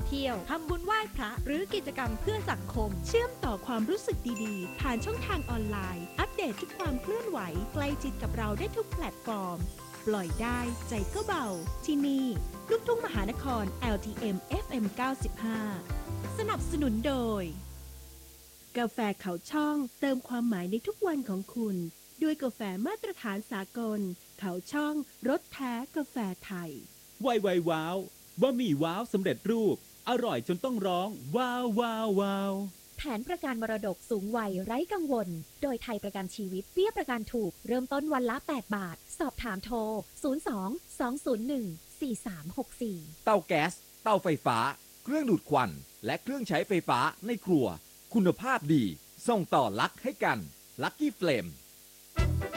เที่ยวทำบุญไหว้พระหรือกิจกรรมเพื่อสังคมเชื่อมต่อความรู้สึกดีๆผ่านช่องทางออนไลน์อัปเดตทุกความเคลื่อนไหวใกล้ชิดกับเราได้ทุกแพลตฟอร์มปล่อยได้ใจก็เบาที่นี่ลูกทุ่งมหานคร LTM FM 95 สนับสนุนโดยกาแฟเขาช่องเติมความหมายในทุกวันของคุณด้วยกาแฟมาตรฐานสากลเขาช่องรสแท้กาแฟไทยไวว้าวบะหมี่ว้าวสำเร็จรูปอร่อยจนต้องร้องว้าวว้าวว้าวแผนประกันมรดกสูงวัยไร้กังวลโดยไทยประกันชีวิตเบี้ยประกันถูกเริ่มต้นวันละ8 บาทสอบถามโทร02-201-4364 เตาแก๊สเตาไฟฟ้าเครื่องดูดควันและเครื่องใช้ไฟฟ้าในครัวคุณภาพดีส่งต่อลักให้กันลัคกี้เฟลม